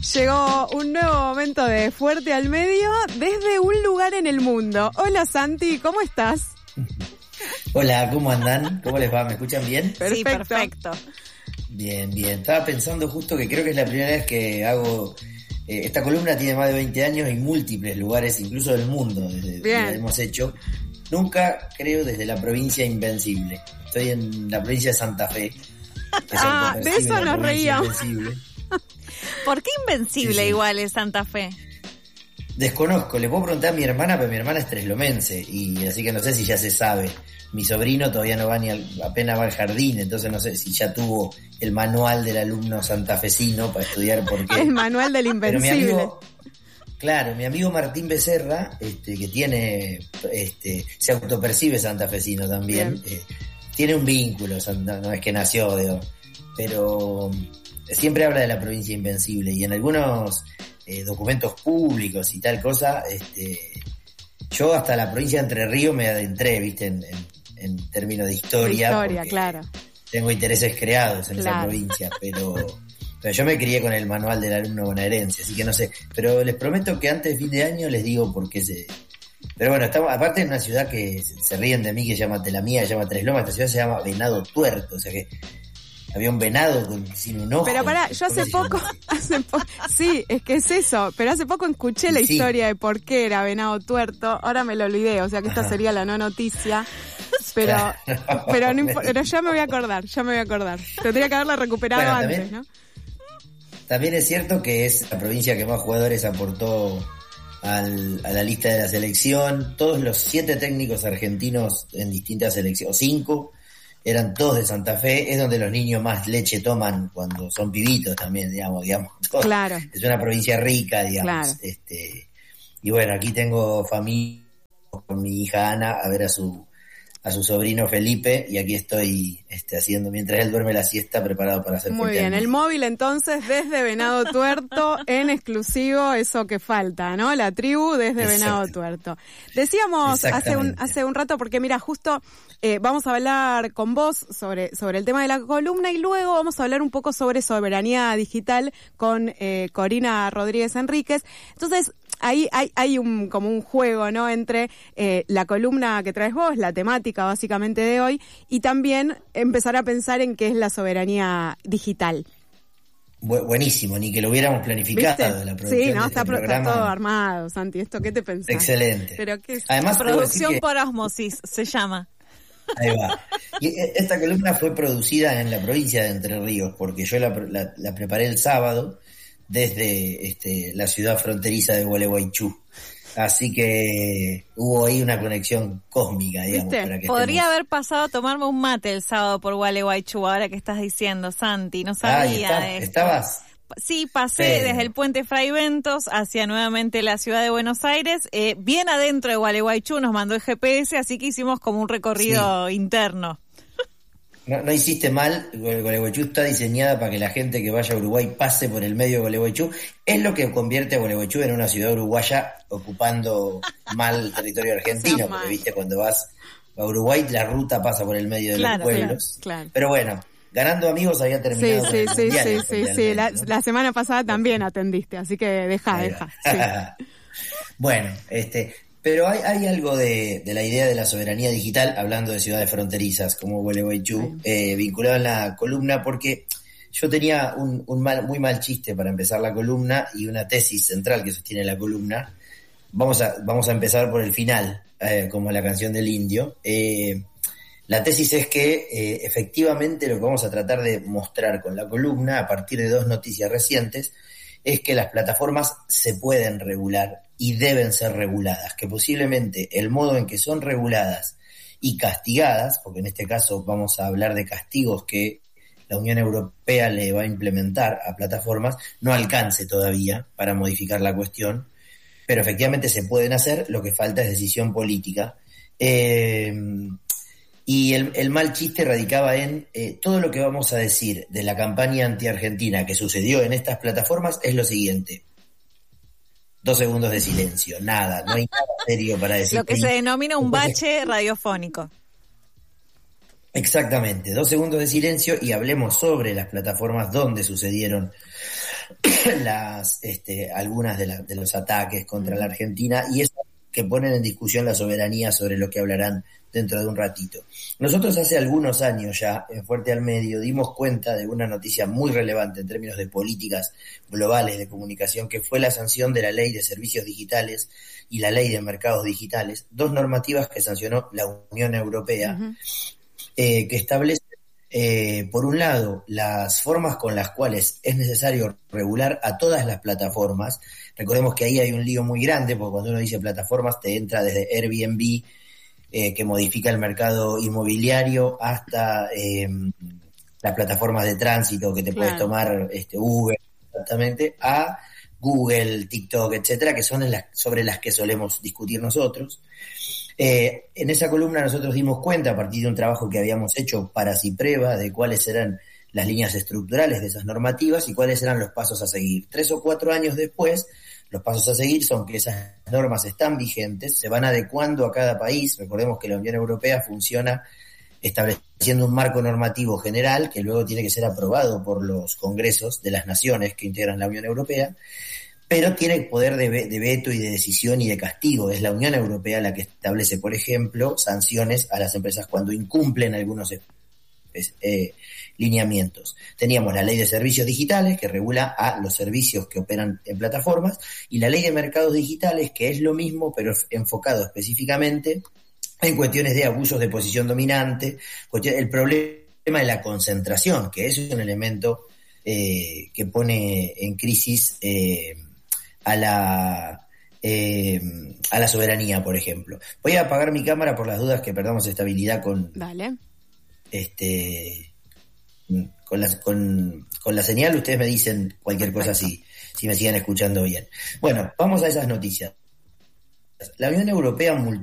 Llegó un nuevo momento de Fuerte al Medio desde un lugar en el mundo. Hola Santi, ¿cómo estás? Hola, ¿cómo andan? ¿Cómo les va? ¿Me escuchan bien? Perfecto. Sí, perfecto. Bien, bien. Estaba pensando justo que creo que es la primera vez que hago... esta columna tiene más de 20 años y múltiples lugares, incluso del mundo, desde la hemos hecho. Nunca, creo, desde la provincia Invencible. Estoy en la provincia de Santa Fe. De eso nos reíamos. ¿Por qué Invencible igual es Santa Fe? Desconozco, le puedo preguntar a mi hermana, pero mi hermana es treslomense, y así que no sé si ya se sabe. Mi sobrino todavía no va apenas va al jardín, entonces no sé si ya tuvo el manual del alumno santafesino para estudiar por qué. El manual del Invencible. Mi amigo Martín Becerra, que tiene, se autopercibe santafesino también, tiene un vínculo, no es que nació, pero siempre habla de la provincia Invencible, y en algunos documentos públicos y tal cosa, yo hasta la provincia de Entre Ríos me adentré, viste, en términos de historia, claro. Tengo intereses creados en esa provincia, pero yo me crié con el manual del alumno bonaerense, así que no sé, pero les prometo que antes de fin de año les digo por qué pero bueno, estamos, aparte en una ciudad que se ríen de mí, que se llama Telamía, se llama Tres Lomas, esta ciudad se llama Venado Tuerto, o sea que había un venado sin un ojo. Pero pará, yo hace poco, sí, es que es eso, pero hace poco escuché la historia de por qué era Venado Tuerto, ahora me lo olvidé, o sea que esta sería la no noticia, pero ya me voy a acordar, tendría que haberla recuperado antes, ¿no? También es cierto que es la provincia que más jugadores aportó a la lista de la selección. Todos los 7 técnicos argentinos en distintas selecciones, o 5, eran todos de Santa Fe. Es donde los niños más leche toman cuando son pibitos también, digamos. Claro. Es una provincia rica, digamos. Claro. Y bueno, aquí tengo familia con mi hija Ana a ver a su sobrino Felipe, y aquí estoy haciendo, mientras él duerme la siesta, preparado para hacer muy bien, el móvil entonces desde Venado Tuerto, en exclusivo, eso que falta, ¿no? La tribu desde Venado Tuerto. Decíamos hace un rato, porque mira, justo vamos a hablar con vos sobre el tema de la columna, y luego vamos a hablar un poco sobre soberanía digital con Corina Rodríguez Enríquez. Entonces, ahí hay como un juego, ¿no? Entre la columna que traes vos, la temática básicamente de hoy, y también empezar a pensar en qué es la soberanía digital. Buenísimo, ni que lo hubiéramos planificado. ¿Viste? La producción. Sí, no, está todo armado, Santi. ¿Esto qué te pensás? Excelente. ¿Pero qué es? Además, producción por ósmosis se llama. Ahí va. Y esta columna fue producida en la provincia de Entre Ríos, porque yo la preparé el sábado desde la ciudad fronteriza de Gualeguaychú. Así que hubo ahí una conexión cósmica, digamos. Para que podría haber pasado a tomarme un mate el sábado por Gualeguaychú, ahora que estás diciendo, Santi, no sabía de esto. ¿Estabas? Sí, pasé desde el puente Fray Ventos hacia nuevamente la ciudad de Buenos Aires, bien adentro de Gualeguaychú, nos mandó el GPS, así que hicimos como un recorrido interno. No hiciste mal, Gualeguaychú está diseñada para que la gente que vaya a Uruguay pase por el medio de Gualeguaychú. Es lo que convierte a Gualeguaychú en una ciudad uruguaya ocupando mal el territorio argentino, porque viste, cuando vas a Uruguay la ruta pasa por el medio de los pueblos. Claro. Pero bueno, ganando amigos había terminado. Sí. La semana pasada también atendiste, así que deja. Sí. Bueno, pero hay algo de la idea de la soberanía digital, hablando de ciudades fronterizas como Gualeguaychú, vinculado en la columna, porque yo tenía un muy mal chiste para empezar la columna y una tesis central que sostiene la columna. Vamos a empezar por el final, como la canción del indio. La tesis es que efectivamente lo que vamos a tratar de mostrar con la columna, a partir de 2 noticias recientes, es que las plataformas se pueden regular y deben ser reguladas, que posiblemente el modo en que son reguladas y castigadas, porque en este caso vamos a hablar de castigos que la Unión Europea le va a implementar a plataformas, no alcance todavía para modificar la cuestión, pero efectivamente se pueden hacer, lo que falta es decisión política. Y el mal chiste radicaba en todo lo que vamos a decir de la campaña anti-argentina que sucedió en estas plataformas es lo siguiente. 2 segundos de silencio, nada, no hay nada serio para decir. Lo que se denomina un bache radiofónico. Exactamente, 2 segundos de silencio y hablemos sobre las plataformas donde sucedieron algunas de los ataques contra la Argentina, y eso que ponen en discusión la soberanía, sobre lo que hablarán dentro de un ratito. Nosotros hace algunos años ya, en Fuerte al Medio, dimos cuenta de una noticia muy relevante en términos de políticas globales de comunicación, que fue la sanción de la Ley de Servicios Digitales y la Ley de Mercados Digitales, dos normativas que sancionó la Unión Europea, que establecen, por un lado, las formas con las cuales es necesario regular a todas las plataformas. Recordemos que ahí hay un lío muy grande, porque cuando uno dice plataformas te entra desde Airbnb, que modifica el mercado inmobiliario, hasta las plataformas de tránsito que te puedes tomar, Uber, exactamente, a Google, TikTok, etcétera, que son sobre las que solemos discutir nosotros. En esa columna nosotros dimos cuenta, a partir de un trabajo que habíamos hecho para Cipreva, de cuáles eran las líneas estructurales de esas normativas y cuáles eran los pasos a seguir. 3 o 4 años después, los pasos a seguir son que esas normas están vigentes, se van adecuando a cada país. Recordemos que la Unión Europea funciona estableciendo un marco normativo general que luego tiene que ser aprobado por los congresos de las naciones que integran la Unión Europea, pero tiene poder de veto y de decisión y de castigo. Es la Unión Europea la que establece, por ejemplo, sanciones a las empresas cuando incumplen algunos lineamientos. Teníamos la Ley de Servicios Digitales, que regula a los servicios que operan en plataformas, y la Ley de Mercados Digitales, que es lo mismo, pero enfocado específicamente en cuestiones de abusos de posición dominante, el problema de la concentración, que es un elemento que pone en crisis a la soberanía, por ejemplo. Voy a apagar mi cámara por las dudas que perdamos estabilidad con... Dale. Con la señal. Ustedes me dicen cualquier cosa si me siguen escuchando bien. Bueno, vamos a esas noticias. La Unión Europea multó